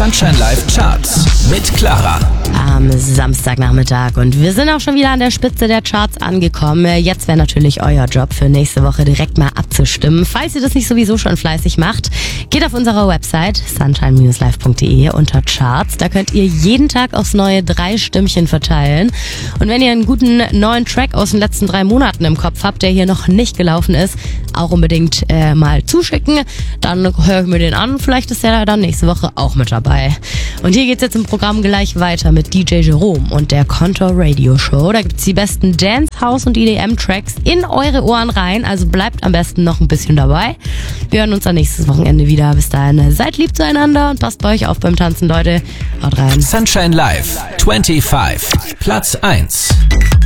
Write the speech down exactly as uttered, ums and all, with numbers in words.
Sunshine Live Charts mit Clara. Am Samstagnachmittag und wir sind auch schon wieder an der Spitze der Charts angekommen. Jetzt wäre natürlich euer Job für nächste Woche direkt mal abzustimmen. Falls ihr das nicht sowieso schon fleißig macht, geht auf unsere Website sunshine Bindestrich live punkt de unter Charts. Da könnt ihr jeden Tag aufs neue drei Stimmchen verteilen. Und wenn ihr einen guten neuen Track aus den letzten drei Monaten im Kopf habt, der hier noch nicht gelaufen ist, auch unbedingt äh, mal zuschicken. Dann höre ich mir den an. Vielleicht ist der dann nächste Woche auch mit dabei. Und hier geht's jetzt im Programm gleich weiter mit D J Jerome und der Contour Radio Show. Da gibt's die besten Dance, House und E D M-Tracks in eure Ohren rein. Also bleibt am besten noch ein bisschen dabei. Wir hören uns dann nächstes Wochenende wieder. Bis dahin, seid lieb zueinander und passt bei euch auf beim Tanzen, Leute. Haut rein. Sunshine Live fünfundzwanzig, Platz eins.